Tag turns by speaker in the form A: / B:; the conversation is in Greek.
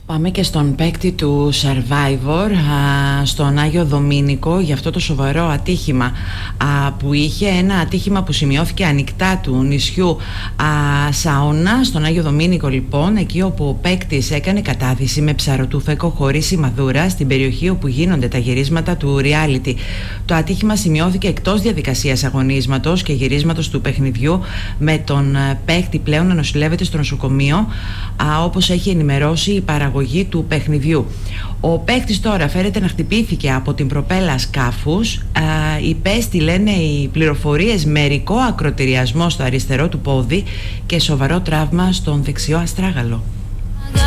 A: Πάμε και στον παίκτη του Survivor, στον Άγιο Δομήνικο, για αυτό το σοβαρό ατύχημα που είχε. Ένα ατύχημα που σημειώθηκε ανοιχτά του νησιού Σάουνα, στον Άγιο Δομήνικο λοιπόν, εκεί όπου ο παίκτης έκανε κατάδυση με ψαροτούφεκο χωρίς σημαδούρα στην περιοχή όπου γίνονται τα γυρίσματα του reality. Το ατύχημα σημειώθηκε εκτός διαδικασίας αγωνίσματος και γυρίσματος του παιχνιδιού, με τον παίκτη πλέον να νοσηλεύεται στο νοσοκομείο, όπως έχει ενημερώσει η παραγωγή του παιχνιδιού. Ο παίκτης τώρα φέρεται να χτυπήθηκε από την προπέλα σκάφους. Υπέστη, λένε οι πληροφορίες, μερικό ακροτηριασμό στο αριστερό του πόδι και σοβαρό τραύμα στον δεξιό αστράγαλο.